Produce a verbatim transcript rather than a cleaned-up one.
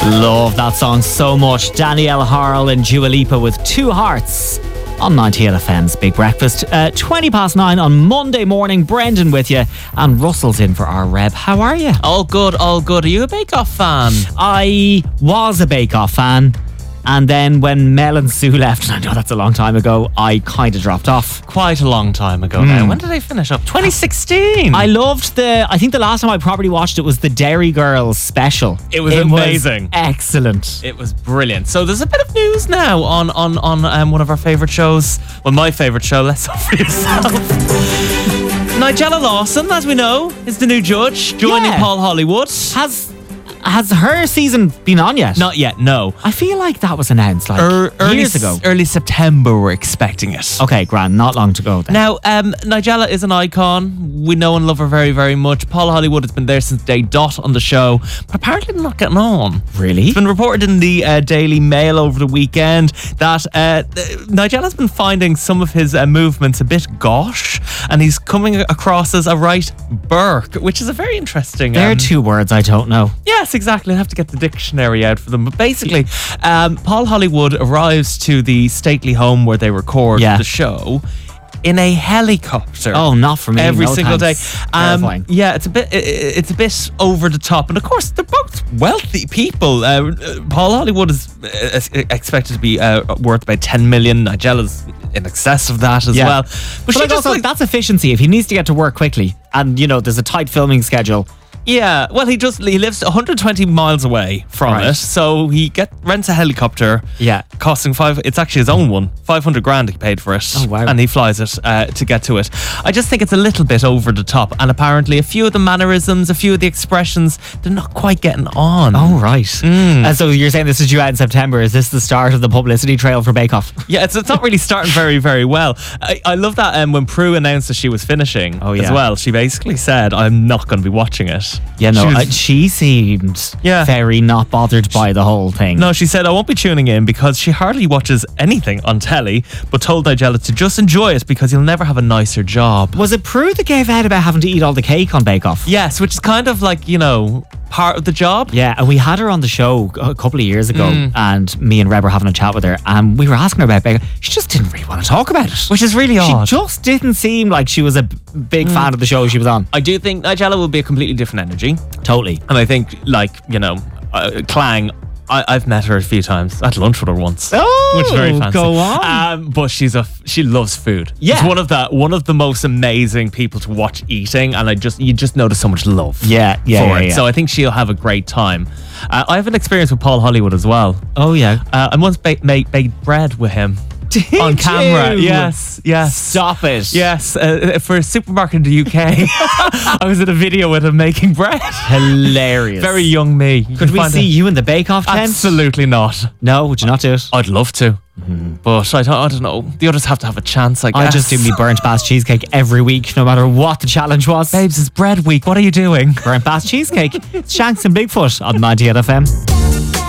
Love that song so much. Danielle Harle and Dua Lipa with Two Hearts on ninety-eight F M's Big Breakfast. Uh, twenty past nine on Monday morning. Brendan with you and Russell's in for our Reb. How are you? All good, all good. Are you a Bake Off fan? I was a Bake Off fan. And then when Mel and Sue left, and I know that's a long time ago, I kind of dropped off. Quite a long time ago Mm. now. When did they finish up? twenty sixteen. I loved the, I think the last time I properly watched it was the Dairy Girls special. It was amazing. Was excellent. It was brilliant. So there's a bit of news now on on, on um, one of our favourite shows. Well, my favourite show, Let's Up For Yourself. Nigella Lawson, as we know, is the new judge, joining Yeah. Paul Hollywood. Has has her season been on yet? Not yet, no. I feel like that was announced like Er, early, years ago. Early September, we're expecting it. Okay, grand. Not long to go then. Now, um, Nigella is an icon. We know and love her very, very much. Paul Hollywood has been there since day dot on the show, but apparently they're not getting on. Really? It's been reported in the uh, Daily Mail over the weekend that uh, Nigella's been finding some of his uh, movements a bit gauche, and he's coming across as a right Burke, which is a very interesting... There are um, two words I don't know. Yes, exactly. I have to get the dictionary out for them. But basically, um, Paul Hollywood arrives to the stately home where they record Yeah. the show in a helicopter. Oh, not for me. Every No single thanks. day. Um, Terrifying. yeah, it's a bit. i- i- It's a bit over the top, and of course, they're both wealthy people. Uh, uh, Paul Hollywood is uh, expected to be uh, worth about ten million. Nigella's in excess of that as Yeah. well. But, she like just also, like, that's efficiency. If he needs to get to work quickly, and you know, there's a tight filming schedule. yeah. Well, he just he lives one hundred twenty miles away from Right. it, so he get rents a helicopter. Yeah. Costing five. It's actually his own one. Five hundred grand he paid for it. Oh, wow. And he flies it uh, to get to it. I just think it's a little bit over the top, and apparently a few of the mannerisms, a few of the expressions, they're not quite getting on. Oh, right. Mm. And so you're saying this is due out in September. Is this the start of the publicity trail for Bake Off? Yeah, it's, it's not really starting very, very well. I, I love that um, when Prue announced that she was finishing Oh, as yeah. well, she basically said, I'm not going to be watching it. Yeah, no, She was- uh, she seemed Yeah. very not bothered by the whole thing. No, she said, I won't be tuning in because she hardly watches anything on telly, but told Nigella to just enjoy it because you'll never have a nicer job. Was it Prue that gave out about having to eat all the cake on Bake Off? Yes, which is kind of like, you know, part of the job. Yeah, and we had her on the show a couple of years ago, Mm. and me and Reb were having a chat with her, and we were asking her about Bake Off. She just didn't really want to talk about it. Which is really She odd. just didn't seem like she was a b- big fan of the show she was on. I do think Nigella will be a completely different energy. Totally. And I think, like, you know, uh, Clang, I, I've met her a few times. I had lunch with her once. Oh, Which is very fancy. go on. Um, but she's a f- she loves food. Yeah. She's one of the one of the most amazing people to watch eating, and I just you just notice so much love. Yeah, yeah, for yeah, it. yeah. So I think she'll have a great time. Uh, I have an experience with Paul Hollywood as well. Oh, yeah. Uh, I once baked baked baked bread with him Did on camera. you? Yes, yes. Stop it. Yes, uh, for a supermarket in the U K. I was in a video with him making bread. Hilarious. Very young me. You Could can we find see it. you in the Bake Off tent? Absolutely not. No, would you not do it? I'd love to. But I don't, I don't know. The others have to have a chance, I guess. I just do me burnt Bass cheesecake every week, no matter what the challenge was. Babes, it's bread week. What are you doing? Burnt Bass cheesecake. It's Shanks and Bigfoot on ninety-eight F M.